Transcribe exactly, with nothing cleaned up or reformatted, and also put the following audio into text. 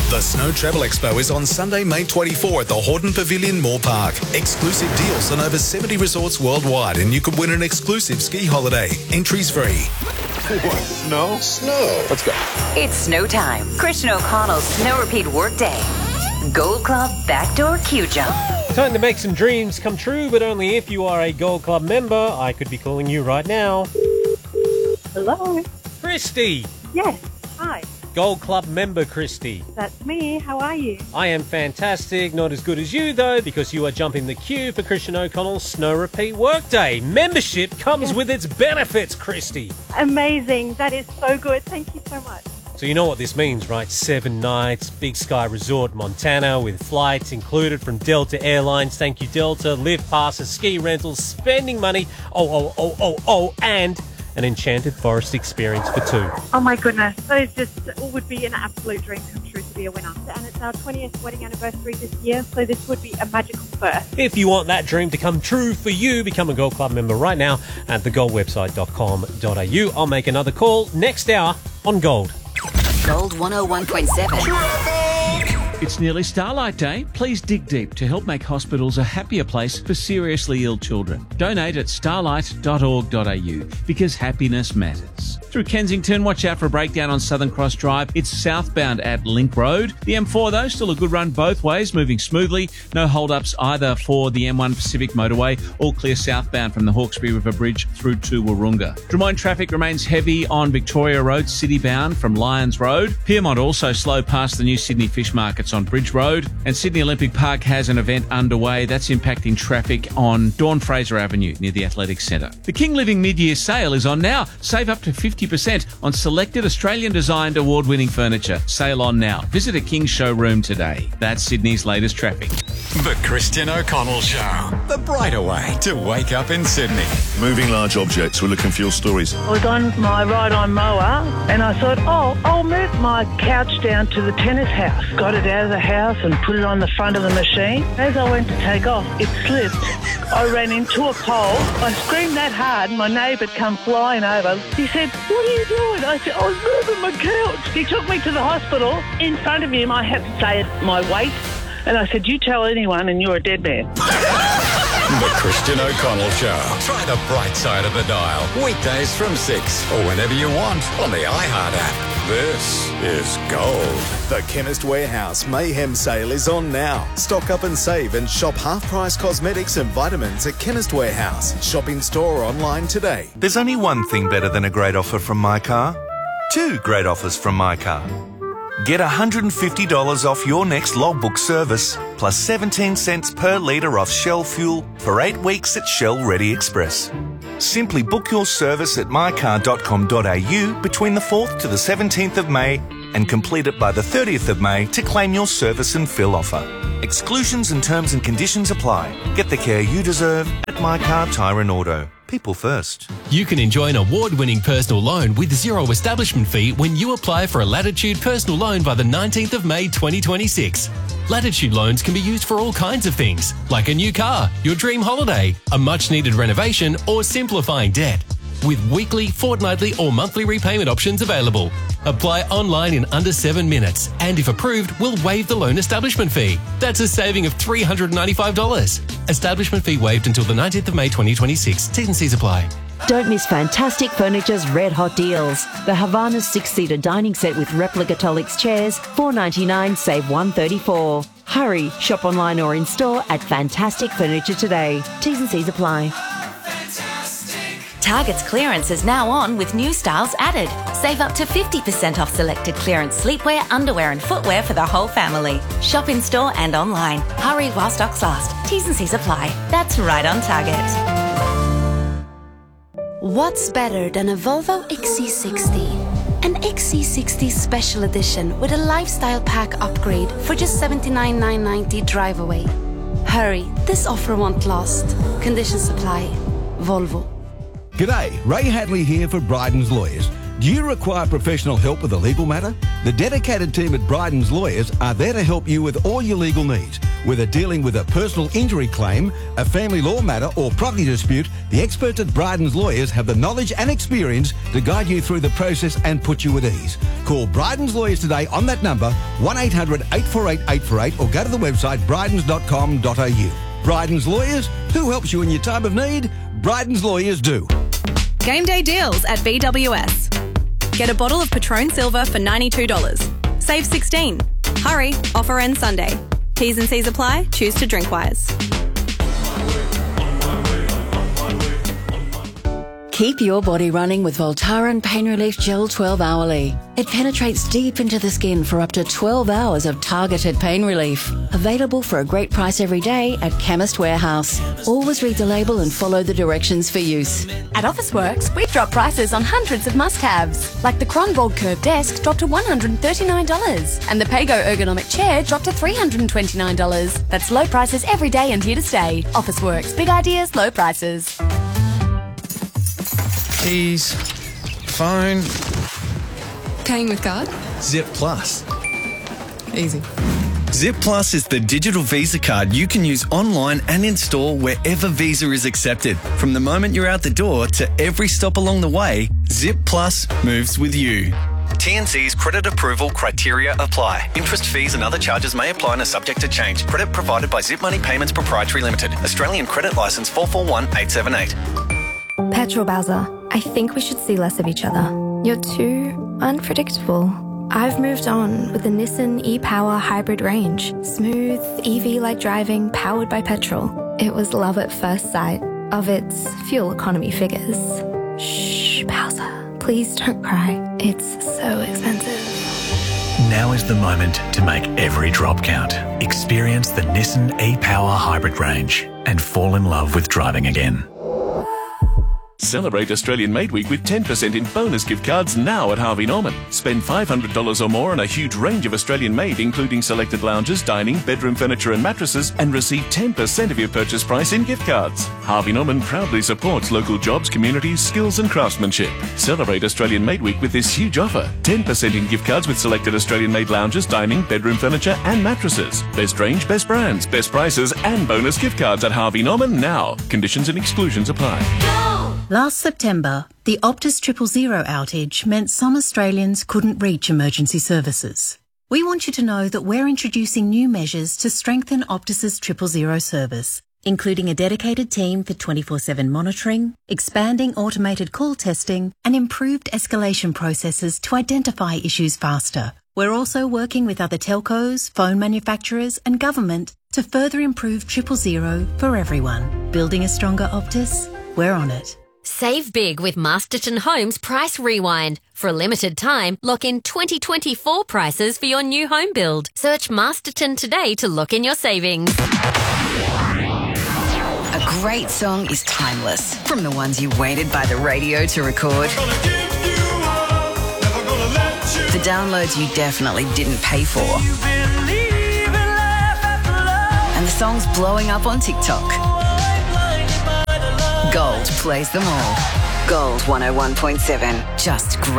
The Snow Travel Expo is on Sunday, May twenty-fourth at the Horton Pavilion, Moore Park. Exclusive deals on over seventy resorts worldwide, and you could win an exclusive ski holiday. Entries free. What? Snow? Snow. Let's go. It's snow time. Christian O'Connell's Snow Repeat Workday. Gold Club Backdoor Q Jump. Time to make some dreams come true, but only if you are a Gold Club member. I could be calling you right now. Hello. Christy. Yes. Hi. Gold Club member Christy. That's me. How are you? I am fantastic. Not as good as you, though, because you are jumping the queue for Christian O'Connell's Snow Repeat Workday. Membership comes Yes. with its benefits, Christy. Amazing. That is so good. Thank you so much. So you know what this means, right? Seven nights, Big Sky Resort, Montana, with flights included from Delta Airlines. Thank you, Delta. Lift passes, ski rentals, spending money. Oh, oh, oh, oh, oh, and an enchanted forest experience for two. Oh my goodness. That is just, it would be an absolute dream come true to be a winner. And it's our twentieth wedding anniversary this year, so this would be a magical first. If you want that dream to come true for you, become a Gold Club member right now at the gold website dot com dot a u. I'll make another call next hour on Gold. Gold one oh one point seven. It's nearly Starlight Day. Please dig deep to help make hospitals a happier place for seriously ill children. Donate at starlight dot org dot a u because happiness matters. Through Kensington, watch out for a breakdown on Southern Cross Drive. It's southbound at Link Road. The M four, though, still a good run both ways, moving smoothly. No hold-ups either for the M one Pacific motorway, all clear southbound from the Hawkesbury River Bridge through to Wahroonga. Drummoyne traffic remains heavy on Victoria Road, city-bound from Lyons Road. Pyrmont also slow past the new Sydney Fish Markets on Bridge Road. And Sydney Olympic Park has an event underway that's impacting traffic on Dawn Fraser Avenue near the Athletics Centre. The King Living mid-year sale is on now. Save up to fifty percent on selected Australian-designed award-winning furniture. Sale on now. Visit a King showroom today. That's Sydney's latest traffic. The Christian O'Connell Show. The brighter way to wake up in Sydney. Moving large objects. We're looking for your stories. I was on my ride-on mower and I thought, oh, I'll move my couch down to the tennis house. Got it out of the house and put it on the front of the machine. As I went to take off, it slipped. I ran into a pole. I screamed that hard, my neighbour come flying over. He said, what are you doing? I said, I was moving my couch. He took me to the hospital. In front of him, I had to say my weight. And I said, you tell anyone and you're a dead man. The Christian O'Connell Show. Try the bright side of the dial. Weekdays from six or whenever you want on the iHeart app. This is Gold. The Chemist Warehouse Mayhem Sale is on now. Stock up and save and shop half-price cosmetics and vitamins at Chemist Warehouse. Shop in store or online today. There's only one thing better than a great offer from My Car. Two great offers from My Car. Get one hundred fifty dollars off your next logbook service, plus seventeen cents per litre off Shell fuel for eight weeks at Shell Ready Express. Simply book your service at my car dot com dot a u between the fourth to the seventeenth of May and complete it by the thirtieth of May to claim your service and fill offer. Exclusions and terms and conditions apply. Get the care you deserve at My Car Tyre and Auto. People first. You can enjoy an award-winning personal loan with zero establishment fee when you apply for a Latitude personal loan by the nineteenth of May twenty twenty-six. Latitude loans can be used for all kinds of things, like a new car, your dream holiday, a much-needed renovation, or simplifying debt. With weekly, fortnightly, or monthly repayment options available. Apply online in under seven minutes, and if approved, we'll waive the loan establishment fee. That's a saving of three hundred ninety-five dollars. Establishment fee waived until the nineteenth of May twenty twenty-six. T's and C's apply. Don't miss Fantastic Furniture's red hot deals. The Havana six-seater dining set with replica Tolix chairs, four ninety-nine, save one thirty-four. Hurry, shop online or in store at Fantastic Furniture today. T's and C's apply. Target's clearance is now on with new styles added. Save up to fifty percent off selected clearance sleepwear, underwear and footwear for the whole family. Shop in store and online. Hurry while stocks last. T's and C's apply. That's right on Target. What's better than a Volvo X C sixty? An X C sixty Special Edition with a lifestyle pack upgrade for just seventy-nine thousand nine hundred ninety dollars drive away. Hurry, this offer won't last. Conditions apply. Volvo. G'day, Ray Hadley here for Bryden's Lawyers. Do you require professional help with a legal matter? The dedicated team at Bryden's Lawyers are there to help you with all your legal needs. Whether dealing with a personal injury claim, a family law matter or property dispute, the experts at Bryden's Lawyers have the knowledge and experience to guide you through the process and put you at ease. Call Bryden's Lawyers today on that number, one eight hundred eight four eight eight four eight, or go to the website brydens dot com dot a u. Bryden's Lawyers, who helps you in your time of need? Bryden's Lawyers do. Game day deals at B W S. Get a bottle of Patron Silver for ninety-two dollars. Save sixteen dollars. Hurry, offer ends Sunday. T's and C's apply. Choose to drink wise. Keep your body running with Voltaren Pain Relief Gel twelve hourly. It penetrates deep into the skin for up to twelve hours of targeted pain relief. Available for a great price every day at Chemist Warehouse. Always read the label and follow the directions for use. At Officeworks, we've dropped prices on hundreds of must-haves, like the Cronvold Curve Desk dropped to one hundred thirty-nine dollars and the Pago Ergonomic Chair dropped to three hundred twenty-nine dollars. That's low prices every day and here to stay. Officeworks, big ideas, low prices. Keys, phone. Paying with card? Zip Plus. Easy. Zip Plus is the digital Visa card you can use online and in store wherever Visa is accepted. From the moment you're out the door to every stop along the way, Zip Plus moves with you. T N C's credit approval criteria apply. Interest, fees and other charges may apply and are subject to change. Credit provided by Zip Money Payments Proprietary Limited. Australian credit licence four four one eight seven eight. Petrol Bowser, I think we should see less of each other. You're too unpredictable. I've moved on with the Nissan e-Power hybrid range. Smooth, E V-like driving, powered by petrol. It was love at first sight of its fuel economy figures. Shh, Bowser, please don't cry. It's so expensive. Now is the moment to make every drop count. Experience the Nissan e-Power hybrid range and fall in love with driving again. Celebrate Australian Made Week with ten percent in bonus gift cards now at Harvey Norman. Spend five hundred dollars or more on a huge range of Australian made, including selected lounges, dining, bedroom furniture and mattresses, and receive ten percent of your purchase price in gift cards. Harvey Norman proudly supports local jobs, communities, skills and craftsmanship. Celebrate Australian Made Week with this huge offer. ten percent in gift cards with selected Australian made lounges, dining, bedroom furniture and mattresses. Best range, best brands, best prices and bonus gift cards at Harvey Norman now. Conditions and exclusions apply. Last September, the Optus Triple Zero outage meant some Australians couldn't reach emergency services. We want you to know that we're introducing new measures to strengthen Optus's Triple Zero service, including a dedicated team for twenty-four seven monitoring, expanding automated call testing, and improved escalation processes to identify issues faster. We're also working with other telcos, phone manufacturers, and government to further improve Triple Zero for everyone. Building a stronger Optus? We're on it. Save big with Masterton Homes Price Rewind. For a limited time, lock in twenty twenty-four prices for your new home build. Search Masterton today to lock in your savings. A great song is timeless. From the ones you waited by the radio to record, the downloads you definitely didn't pay for, and the songs blowing up on TikTok. Gold plays them all. Gold one oh one point seven. Just great.